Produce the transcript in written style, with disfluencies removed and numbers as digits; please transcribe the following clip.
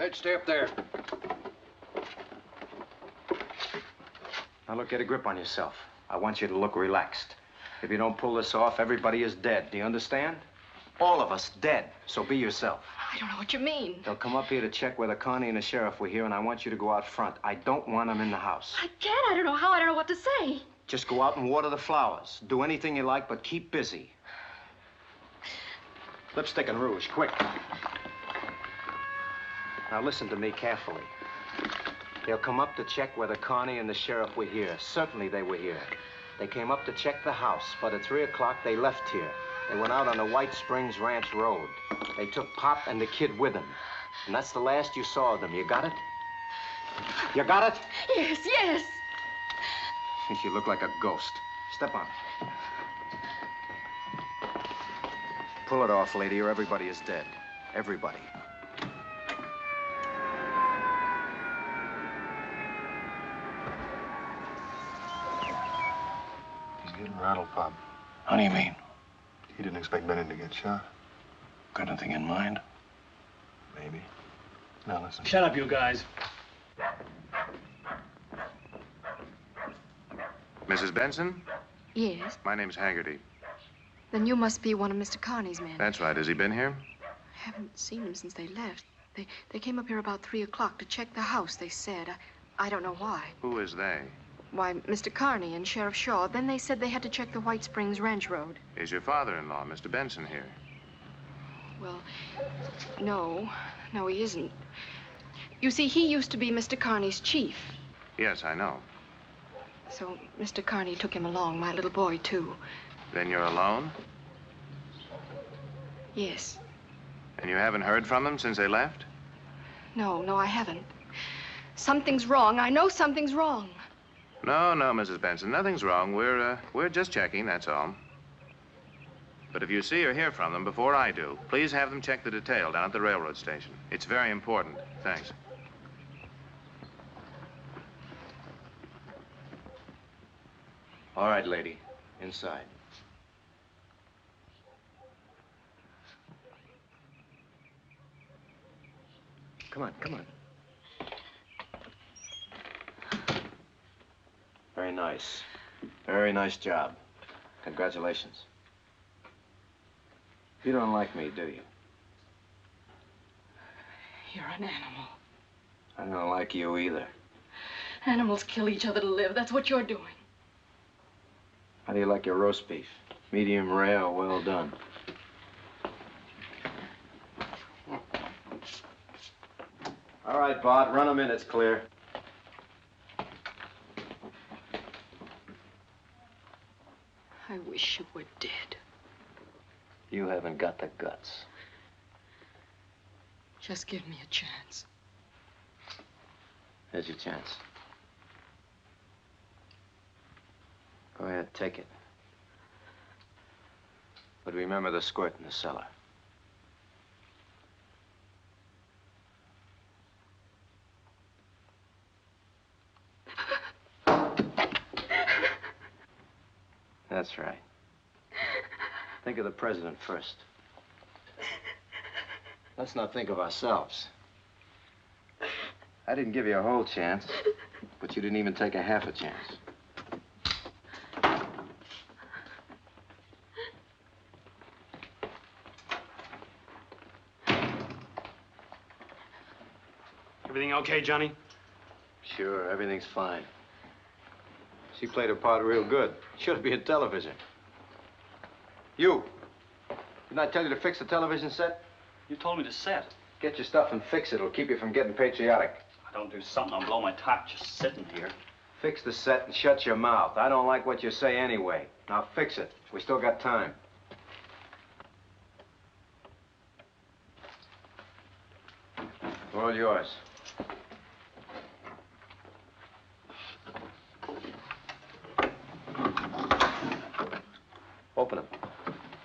Hey, stay up there. Now look, get a grip on yourself. I want you to look relaxed. If you don't pull this off, everybody is dead. Do you understand? All of us dead. So be yourself. I don't know what you mean. They'll come up here to check whether Connie and the sheriff were here, and I want you to go out front. I don't want them in the house. I can't. I don't know how. I don't know what to say. Just go out and water the flowers. Do anything you like, but keep busy. Lipstick and rouge, quick. Now listen to me carefully. They'll come up to check whether Connie and the sheriff were here. Certainly they were here. They came up to check the house, but at 3 o'clock they left here. They went out on the White Springs Ranch Road. They took Pop and the kid with them. And that's the last you saw of them. You got it? You got it? Yes, yes. You look like a ghost. Step on it. Pull it off, lady, or everybody is dead. Everybody. He's getting rattled, Pop. How do you mean? He didn't expect Bennett to get shot. Got anything in mind? Maybe. Now listen. Shut up, you guys. Mrs. Benson? Yes. My name's Haggerty. Then you must be one of Mr. Carney's men. That's right. Has he been here? I haven't seen him since they left. They came up here about 3 o'clock to check the house, they said. I don't know why. Who is they? Why, Mr. Carney and Sheriff Shaw. Then they said they had to check the White Springs Ranch Road. Is your father-in-law, Mr. Benson, here? Well, no. No, he isn't. You see, he used to be Mr. Carney's chief. Yes, I know. So Mr. Carney took him along, my little boy, too. Then you're alone? Yes. And you haven't heard from them since they left? No, I haven't. Something's wrong. I know something's wrong. No, Mrs. Benson, nothing's wrong. We're just checking, that's all. But if you see or hear from them before I do, please have them check the detail down at the railroad station. It's very important. Thanks. All right, lady. Inside. Come on, come on. Very nice. Very nice job. Congratulations. You don't like me, do you? You're an animal. I don't like you either. Animals kill each other to live. That's what you're doing. How do you like your roast beef? Medium rare or well done? All right, Bart, run 'em in. It's clear. I wish you were dead. You haven't got the guts. Just give me a chance. Here's your chance. Go ahead, take it. But remember the squirt in the cellar. That's right. Think of the president first. Let's not think of ourselves. I didn't give you a whole chance, but you didn't even take a half a chance. Everything okay, Johnny? Sure, everything's fine. She played her part real good. Should have been in television. You. Didn't I tell you to fix the television set? You told me to set. Get your stuff and fix it. It'll keep you from getting patriotic. I don't do something, I'll blow my top just sitting here. Fix the set and shut your mouth. I don't like what you say anyway. Now fix it. We still got time. All yours.